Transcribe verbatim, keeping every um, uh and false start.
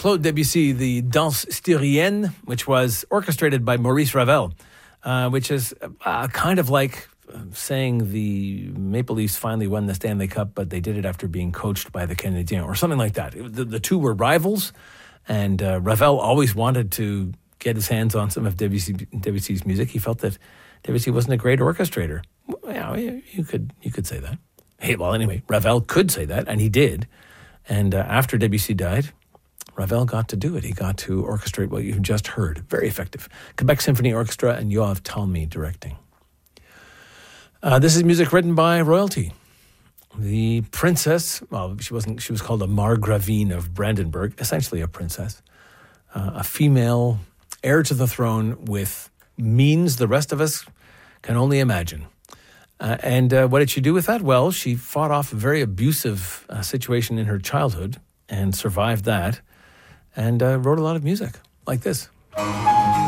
Claude Debussy, the Danse Styrienne, which was orchestrated by Maurice Ravel, uh, which is uh, kind of like saying the Maple Leafs finally won the Stanley Cup, but they did it after being coached by the Canadiens, or something like that. The, the two were rivals, and uh, Ravel always wanted to get his hands on some of Debussy, Debussy's music. He felt that Debussy wasn't a great orchestrator. Well, you could you could say that. Hey, well, anyway, Ravel could say that, and he did. And uh, after Debussy died, Ravel got to do it. He got to orchestrate what you just heard. Very effective. Quebec Symphony Orchestra and Yoav Talmy directing. Uh, this is music written by royalty. The princess, well, she wasn't. She was called a Margravine of Brandenburg, essentially a princess, uh, a female heir to the throne with means the rest of us can only imagine. Uh, and uh, what did she do with that? Well, she fought off a very abusive uh, situation in her childhood and survived that, and uh, wrote a lot of music like this.